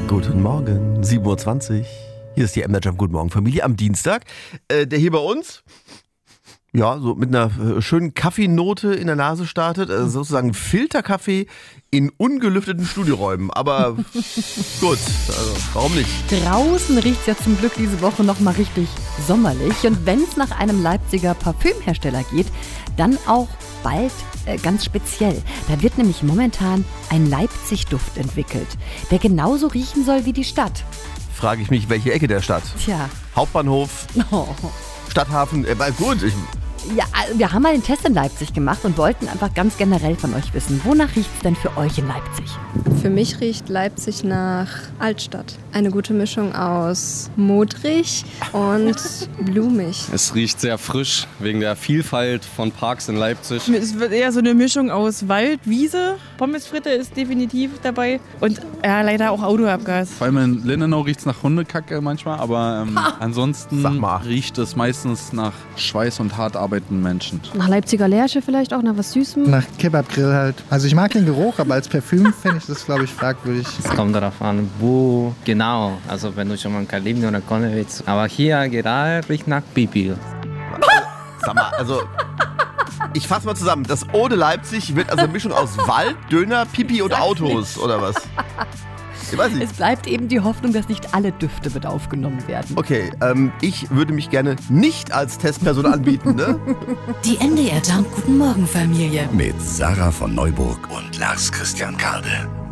Guten Morgen, 7:20 Uhr. Hier ist die MDR Jam Guten Morgen Familie am Dienstag. Der hier bei uns, ja, so mit einer schönen Kaffeenote in der Nase startet. Sozusagen Filterkaffee in ungelüfteten Studioräumen. Aber gut, also warum nicht? Draußen riecht es ja zum Glück diese Woche nochmal richtig sommerlich. Und wenn es nach einem Leipziger Parfümhersteller geht, dann auch bald ganz speziell. Da wird nämlich momentan ein Leipzig-Duft entwickelt, der genauso riechen soll wie die Stadt. Frage ich mich, welche Ecke der Stadt? Tja. Hauptbahnhof, Stadthafen, gut. Ja, wir haben mal den Test in Leipzig gemacht und wollten einfach ganz generell von euch wissen, wonach riecht es denn für euch in Leipzig? Für mich riecht Leipzig nach Altstadt. Eine gute Mischung aus modrig und blumig. Es riecht sehr frisch, wegen der Vielfalt von Parks in Leipzig. Es wird eher so eine Mischung aus Wald, Wiese, Pommesfritte ist definitiv dabei und ja, leider auch Autoabgas. Vor allem in Lindenau riecht es nach Hundekacke manchmal, aber ansonsten riecht es meistens nach Schweiß und hart arbeitenden Menschen. Nach Leipziger Lerche vielleicht auch, nach was Süßem? Nach Kebabgrill halt. Also ich mag den Geruch, aber als Parfüm fände ich das, glaube ich, fragwürdig. Es kommt darauf an, wo genau. Also wenn du schon mal in Kalibni oder Konne willst. Aber hier gerade riecht nach Pipi. Sag mal, also ich fasse mal zusammen. Das Eau de Leipzig wird also eine Mischung aus Wald, Döner, Pipi und Autos, oder was? Ich weiß nicht. Es bleibt eben die Hoffnung, dass nicht alle Düfte mit aufgenommen werden. Okay, ich würde mich gerne nicht als Testperson anbieten, ne? Die MDR Jam Guten Morgen Familie. Mit Sarah von Neuburg und Lars Christian Kade.